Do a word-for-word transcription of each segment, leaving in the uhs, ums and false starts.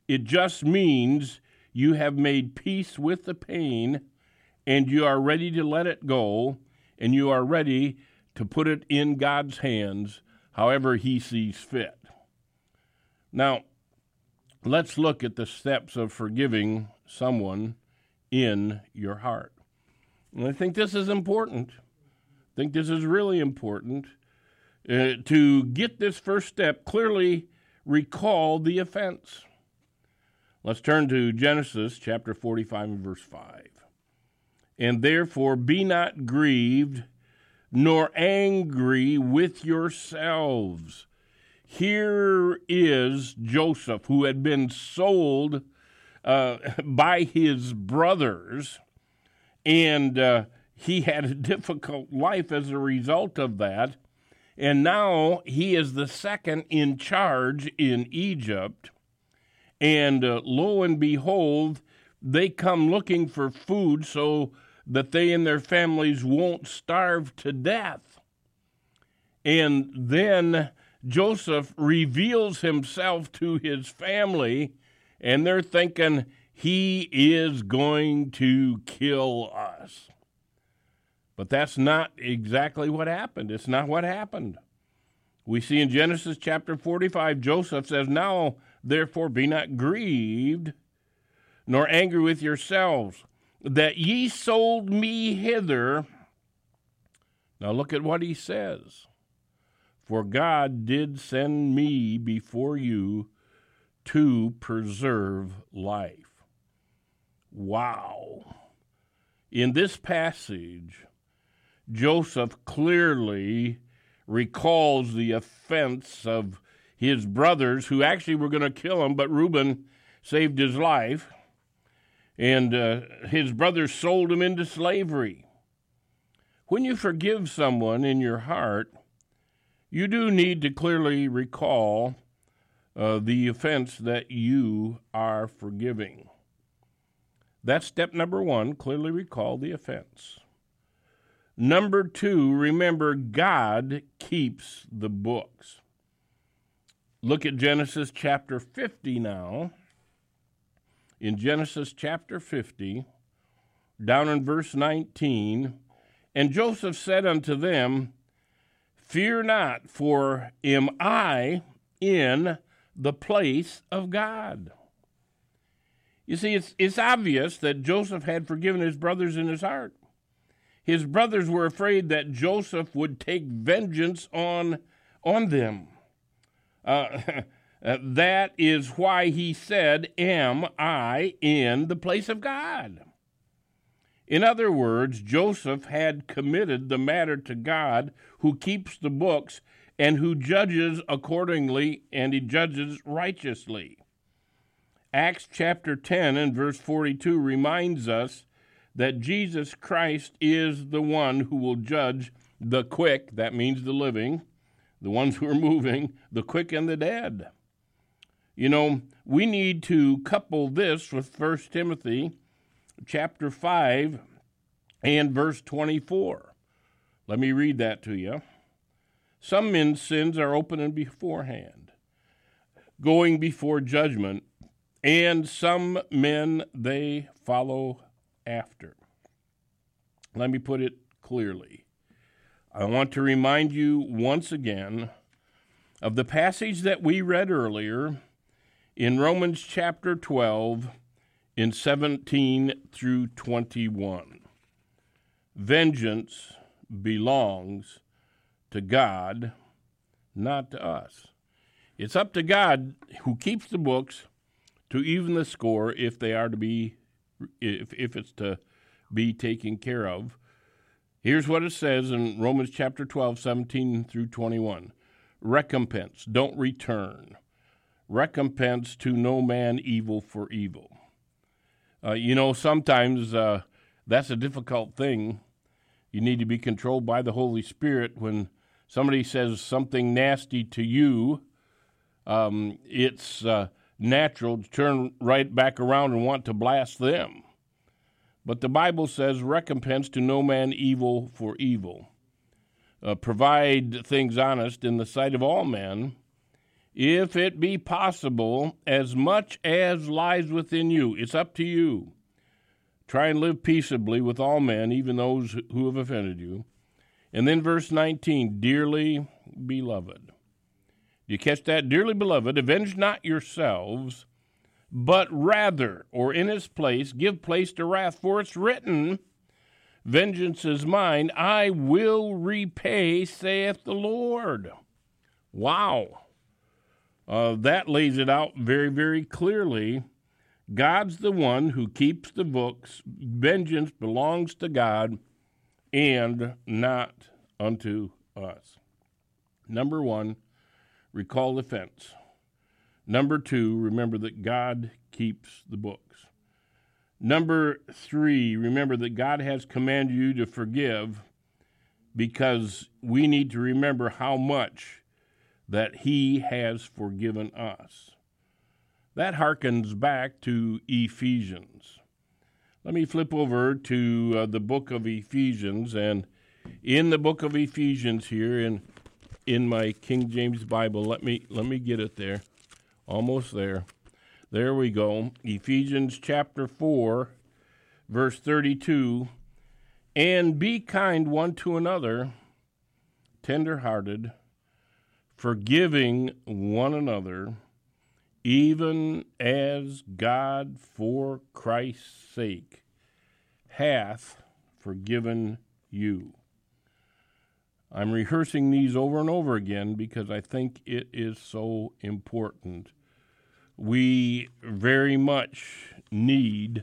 It just means you have made peace with the pain, and you are ready to let it go, and you are ready to put it in God's hands, however he sees fit. Now, let's look at the steps of forgiving someone in your heart. And I think this is important. I think this is really important. Uh, to get this first step, clearly recall the offense. Let's turn to Genesis chapter forty-five and verse five. And therefore be not grieved, nor angry with yourselves. Here is Joseph, who had been sold uh, by his brothers, and uh, he had a difficult life as a result of that. And now he is the second in charge in Egypt. And uh, lo and behold, they come looking for food so that they and their families won't starve to death. And then Joseph reveals himself to his family, and they're thinking, he is going to kill us. But that's not exactly what happened. It's not what happened. We see in Genesis chapter forty-five, Joseph says, now, therefore, be not grieved, nor angry with yourselves, that ye sold me hither. Now look at what he says. For God did send me before you to preserve life. Wow. In this passage, Joseph clearly recalls the offense of his brothers, who actually were going to kill him, but Reuben saved his life, and uh, his brothers sold him into slavery. When you forgive someone in your heart, you do need to clearly recall uh, the offense that you are forgiving. That's step number one, clearly recall the offense. Number two, remember God keeps the books. Look at Genesis chapter fifty now. In Genesis chapter fifty, down in verse nineteen, and Joseph said unto them, fear not, for am I in the place of God. You see, it's, it's obvious that Joseph had forgiven his brothers in his heart. His brothers were afraid that Joseph would take vengeance on, on them. Uh, that is why he said, am I in the place of God? In other words, Joseph had committed the matter to God, who keeps the books and who judges accordingly, and he judges righteously. Acts chapter ten and verse forty-two reminds us that Jesus Christ is the one who will judge the quick, that means the living, the ones who are moving, the quick and the dead. You know, we need to couple this with First Timothy chapter five and verse twenty-four. Let me read that to you. Some men's sins are open beforehand, going before judgment, and some men they follow after. Let me put it clearly. I want to remind you once again of the passage that we read earlier in Romans chapter twelve, in seventeen through twenty-one. Vengeance belongs to God, not to us. It's up to God, who keeps the books, to even the score if they are to be, if, if it's to be taken care of. Here's what it says in Romans chapter twelve, seventeen through twenty-one. Recompense, don't return. Recompense to no man evil for evil. Uh, you know, sometimes uh, that's a difficult thing. You need to be controlled by the Holy Spirit. When somebody says something nasty to you, um, it's uh, natural to turn right back around and want to blast them. But the Bible says, recompense to no man evil for evil. Uh, provide things honest in the sight of all men, if it be possible, as much as lies within you. It's up to you. Try and live peaceably with all men, even those who have offended you. And then verse nineteen, dearly beloved. Do you catch that? Dearly beloved, avenge not yourselves, but rather, or in its place, give place to wrath. For it's written, vengeance is mine, I will repay, saith the Lord. Wow. Uh, that lays it out very, very clearly. God's the one who keeps the books. Vengeance belongs to God and not unto us. Number one, recall offense. Number two, remember that God keeps the books. Number three, remember that God has commanded you to forgive, because we need to remember how much that he has forgiven us. That harkens back to Ephesians. Let me flip over to uh, the book of Ephesians, and in the book of Ephesians here in in my King James Bible, let me let me get it there. Almost there. There we go. Ephesians chapter four, verse thirty-two. And be kind one to another, tender-hearted, forgiving one another, even as God for Christ's sake hath forgiven you. I'm rehearsing these over and over again because I think it is so important. We very much need,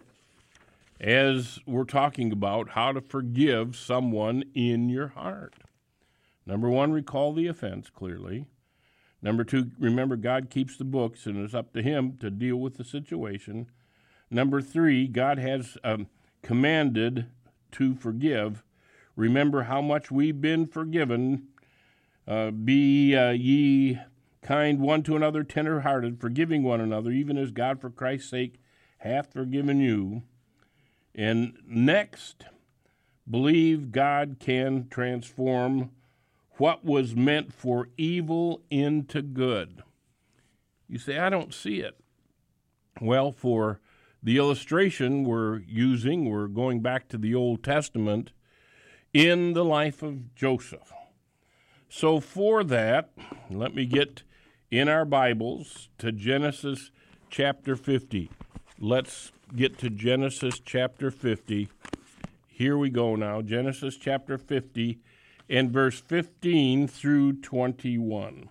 as we're talking about, how to forgive someone in your heart. Number one, recall the offense clearly. Number two, remember God keeps the books, and it's up to him to deal with the situation. Number three, God has um, commanded to forgive. Remember how much we've been forgiven. Uh, be uh, ye kind one to another, tender-hearted, forgiving one another, even as God for Christ's sake hath forgiven you. And next, believe God can transform what was meant for evil into good. You say, I don't see it. Well, for the illustration we're using, we're going back to the Old Testament in the life of Joseph. So for that, let me get in our Bibles to Genesis chapter fifty. Let's get to Genesis chapter fifty. Here we go now, Genesis chapter fifty. And verse fifteen through twenty-one.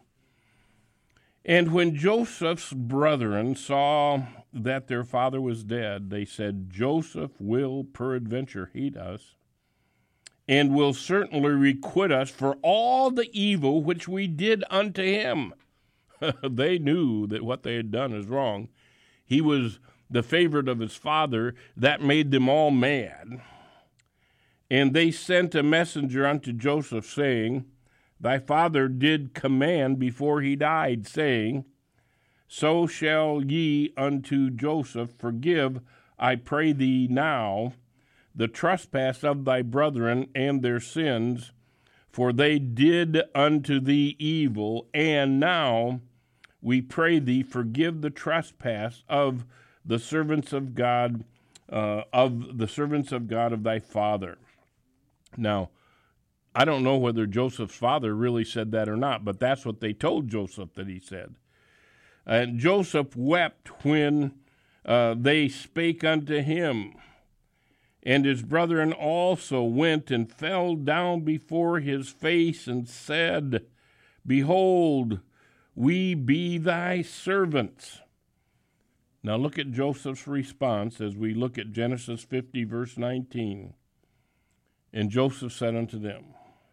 And when Joseph's brethren saw that their father was dead, they said, Joseph will peradventure hate us, and will certainly requite us for all the evil which we did unto him. They knew that what they had done is wrong. He was the favorite of his father. That made them all mad. And they sent a messenger unto Joseph, saying, Thy father did command before he died, saying, So shall ye unto Joseph forgive, I pray thee now, the trespass of thy brethren and their sins, for they did unto thee evil, and now we pray thee forgive the trespass of the servants of God, uh, of the servants of God of thy father. Now, I don't know whether Joseph's father really said that or not, but that's what they told Joseph that he said. And Joseph wept when uh, they spake unto him. And his brethren also went and fell down before his face and said, Behold, we be thy servants. Now look at Joseph's response as we look at Genesis fifty, verse nineteen. And Joseph said unto them,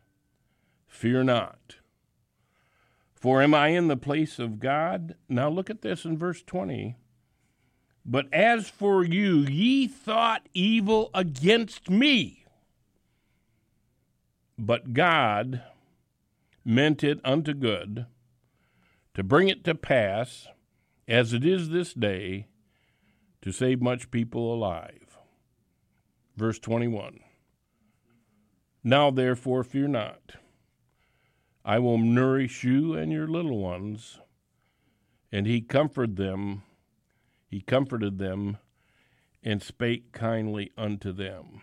Fear not, for am I in the place of God? Now look at this in verse twenty. But as for you, ye thought evil against me, but God meant it unto good, to bring it to pass, as it is this day, to save much people alive. Verse twenty-one. Now therefore fear not. I will nourish you and your little ones. And he comforted them, he comforted them, and spake kindly unto them.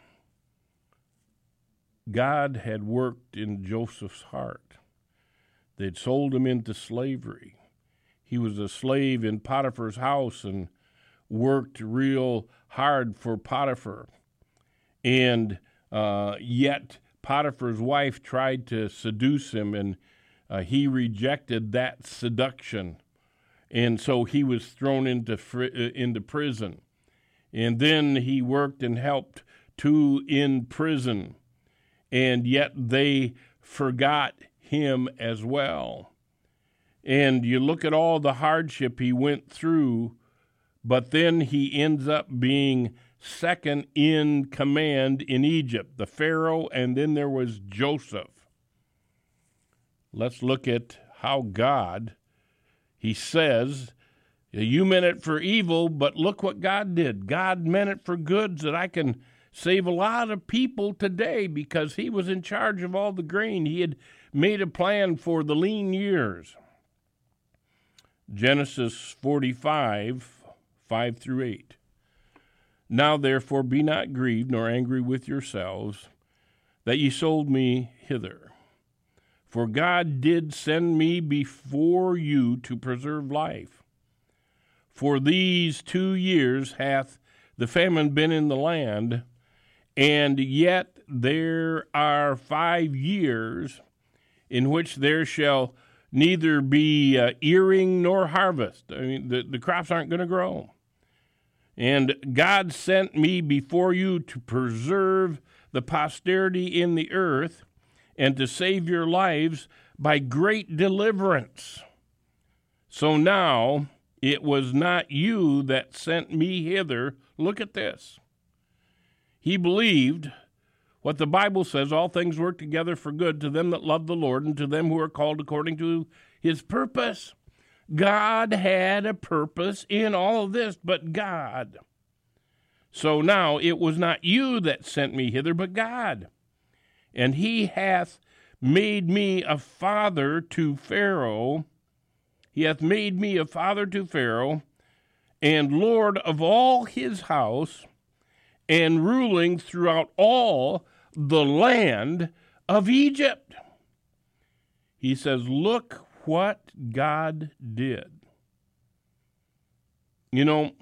God had worked in Joseph's heart. They'd sold him into slavery. He was a slave in Potiphar's house and worked real hard for Potiphar. And uh, yet Potiphar's wife tried to seduce him, and uh, he rejected that seduction. And so he was thrown into fr- into prison. And then he worked and helped two in prison. And yet they forgot him as well. And you look at all the hardship he went through, but then he ends up being second in command in Egypt, the Pharaoh, and then there was Joseph. Let's look at how God, he says, you meant it for evil, but look what God did. God meant it for good so that I can save a lot of people today because he was in charge of all the grain. He had made a plan for the lean years. Genesis forty-five, five through eight. Now therefore be not grieved nor angry with yourselves that ye sold me hither. For God did send me before you to preserve life. For these two years hath the famine been in the land, and yet there are five years in which there shall neither be uh, earing nor harvest. I mean, the, the crops aren't going to grow. And God sent me before you to preserve the posterity in the earth and to save your lives by great deliverance. So now it was not you that sent me hither. Look at this. He believed what the Bible says, all things work together for good to them that love the Lord and to them who are called according to his purpose. God had a purpose in all of this, but God. So now it was not you that sent me hither, but God. And he hath made me a father to Pharaoh. He hath made me a father to Pharaoh, and Lord of all his house, and ruling throughout all the land of Egypt. He says, look what God did. You know,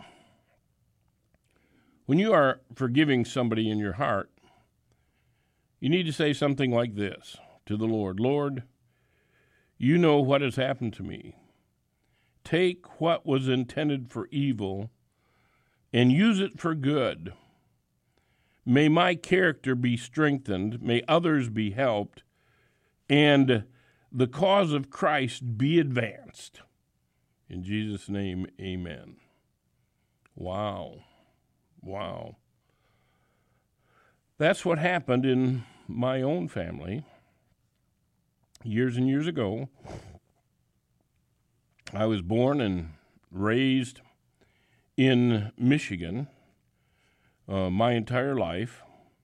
when you are forgiving somebody in your heart, you need to say something like this to the Lord. Lord, you know what has happened to me. Take what was intended for evil and use it for good. May my character be strengthened, may others be helped, and the cause of Christ be advanced. In Jesus' name, amen. Wow. Wow. That's what happened in my own family years and years ago. I was born and raised in Michigan. Uh, my entire life.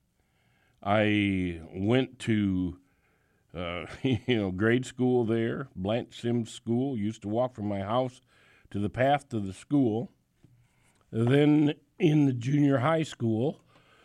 I went to, uh, you know, grade school there, Blanche Sims School. Used to walk from my house to the path to the school. Then in the junior high school,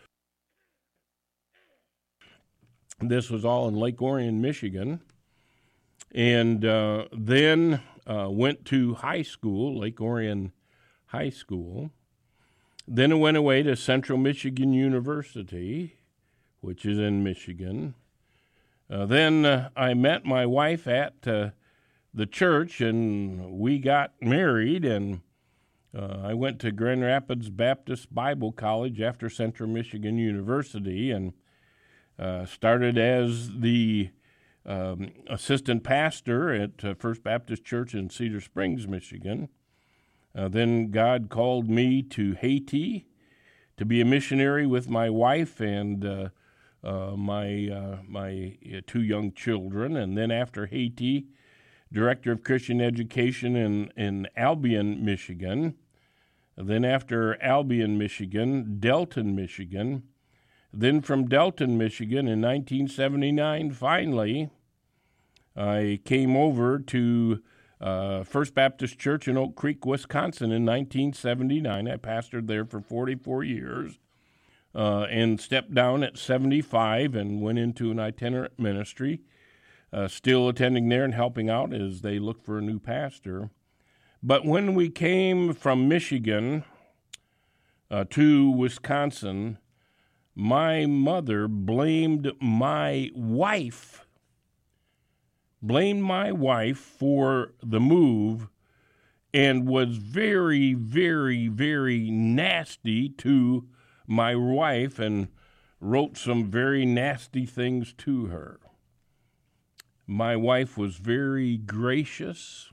this was all in Lake Orion, Michigan. And uh, then uh, went to high school, Lake Orion High School. Then I went away to Central Michigan University, which is in Michigan. Uh, then uh, I met my wife at uh, the church, and we got married, and uh, I went to Grand Rapids Baptist Bible College after Central Michigan University, and uh, started as the um, assistant pastor at uh, First Baptist Church in Cedar Springs, Michigan. Uh, then God called me to Haiti to be a missionary with my wife and uh, uh, my uh, my two young children. And then after Haiti, director of Christian education in, in Albion, Michigan. Then after Albion, Michigan, Delton, Michigan. Then from Delton, Michigan in nineteen seventy-nine, finally, I came over to uh, First Baptist Church in Oak Creek, Wisconsin in nineteen seventy-nine. I pastored there for forty-four years uh, and stepped down at seventy-five and went into an itinerant ministry, uh, still attending there and helping out as they look for a new pastor. But when we came from Michigan uh, to Wisconsin, my mother blamed my wife, blamed my wife for the move and was very, very, very nasty to my wife and wrote some very nasty things to her. My wife was very gracious,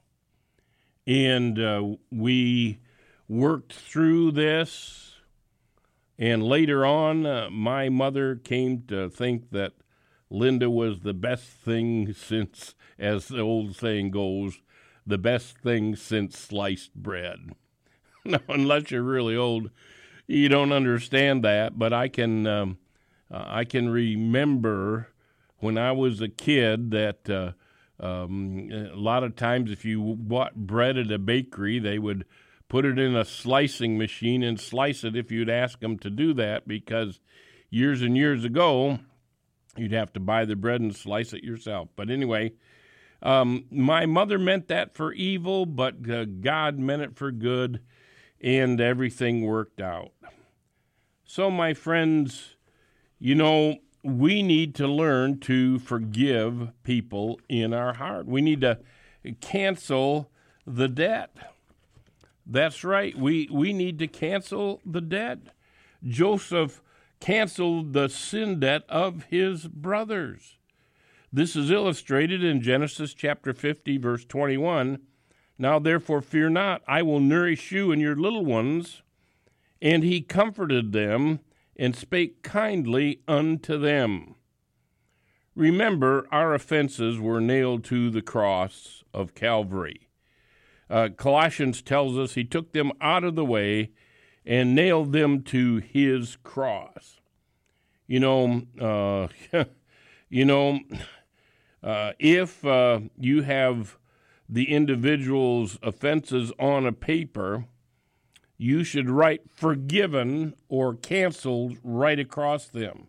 and uh, we worked through this. And later on, uh, my mother came to think that Linda was the best thing since, as the old saying goes, the best thing since sliced bread. Now, unless you're really old, you don't understand that. But I can, um, uh, I can remember when I was a kid that uh, um, a lot of times if you bought bread at a bakery, they would put it in a slicing machine and slice it if you'd ask them to do that, because years and years ago, you'd have to buy the bread and slice it yourself. But anyway, um, my mother meant that for evil, but uh, God meant it for good, and everything worked out. So, my friends, you know, we need to learn to forgive people in our heart. We need to cancel the debt. That's right. We we need to cancel the debt. Joseph canceled the sin debt of his brothers. This is illustrated in Genesis chapter fifty, verse twenty-one. Now therefore fear not, I will nourish you and your little ones. And he comforted them and spake kindly unto them. Remember, our offenses were nailed to the cross of Calvary. Uh, Colossians tells us he took them out of the way and nailed them to his cross. You know, uh, you know, uh, if uh, you have the individual's offenses on a paper, you should write forgiven or canceled right across them.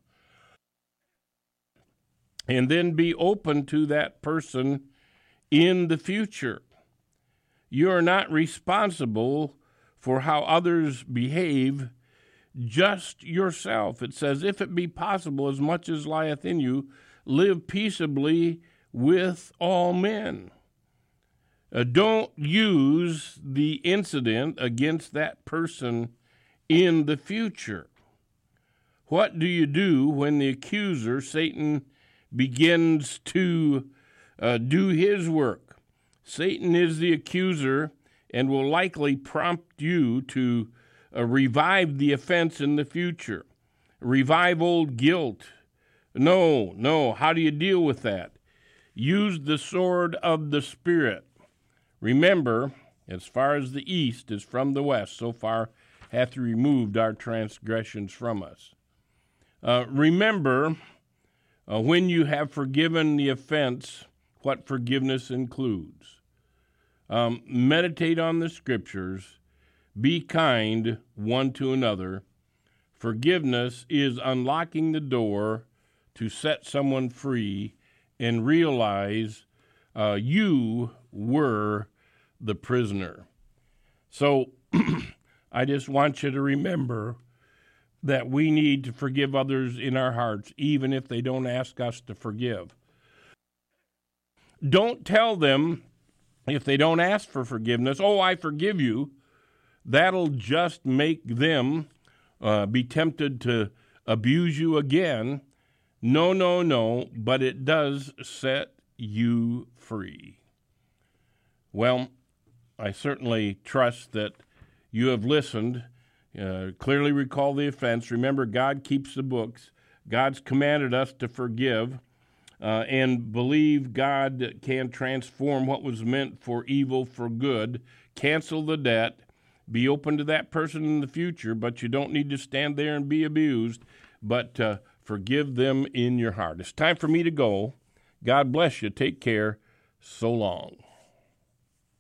And then be open to that person in the future. You are not responsible for how others behave, just yourself. It says, if it be possible, as much as lieth in you, live peaceably with all men. Uh, don't use the incident against that person in the future. What do you do when the accuser, Satan, begins to uh, do his work? Satan is the accuser and will likely prompt you to uh, revive the offense in the future, revive old guilt. No, no. How do you deal with that? Use the sword of the Spirit. Remember, as far as the east is from the west, so far hath he removed our transgressions from us. Uh, remember, uh, when you have forgiven the offense, what forgiveness includes. Um, meditate on the Scriptures. Be kind one to another. Forgiveness is unlocking the door to set someone free and realize uh, you were the prisoner. So I just want you to remember that we need to forgive others in our hearts, even if they don't ask us to forgive. Don't tell them, if they don't ask for forgiveness, oh, I forgive you. That'll just make them uh, be tempted to abuse you again. No, no, no, but it does set you free. Well, I certainly trust that you have listened. Uh, clearly recall the offense. Remember, God keeps the books. God's commanded us to forgive. Uh, and believe God can transform what was meant for evil for good, cancel the debt, be open to that person in the future, but you don't need to stand there and be abused, but uh, forgive them in your heart. It's time for me to go. God bless you. Take care. So long.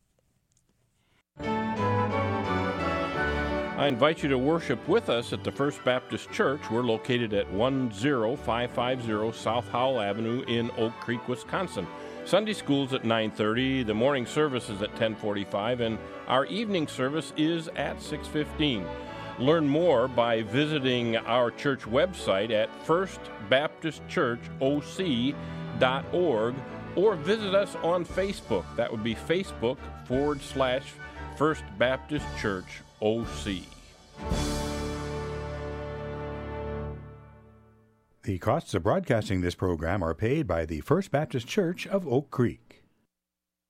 I invite you to worship with us at the First Baptist Church. We're located at one zero five five zero South Howell Avenue in Oak Creek, Wisconsin. Sunday school's at nine thirty, the morning service is at ten forty-five, and our evening service is at six fifteen. Learn more by visiting our church website at first baptist church o c dot org or visit us on Facebook. That would be Facebook forward slash First Baptist Church O C. The costs of broadcasting this program are paid by the First Baptist Church of Oak Creek.